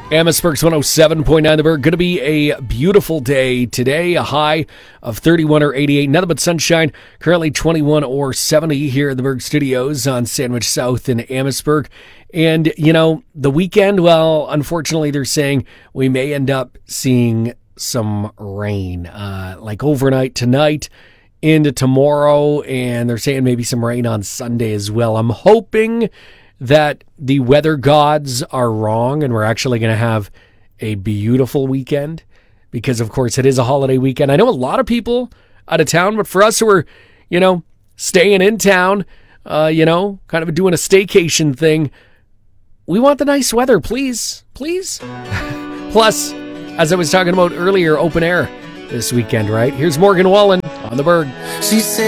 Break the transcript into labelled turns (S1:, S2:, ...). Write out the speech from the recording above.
S1: Amherstburg's 107.9 The Berg. Going to be a beautiful day today. A high of 31 or 88. Nothing but sunshine. Currently 21 or 70 here in the Berg Studios on Sandwich South in Amherstburg. And, you know, the weekend, well, unfortunately, they're saying we may end up seeing some rain, like overnight tonight into tomorrow. And they're saying maybe some rain on Sunday as well. I'm hoping that the weather gods are wrong and we're actually going to have a beautiful weekend because, of course, it is a holiday weekend. I know a lot of people out of town, but for us who are, you know, staying in town, kind of doing a staycation thing, we want the nice weather, please. Plus, as I was talking about earlier, open air this weekend, right? Here's Morgan Wallen on The Berg.
S2: She said